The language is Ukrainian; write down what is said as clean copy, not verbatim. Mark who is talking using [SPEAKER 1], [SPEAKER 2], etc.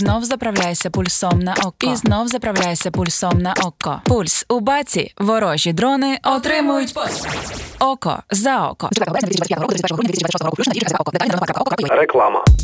[SPEAKER 1] Знов заправляйся пульсом на око. І знов заправляйся пульсом на око. Пульс у баці. Ворожі дрони отримують око за око.
[SPEAKER 2] Реклама.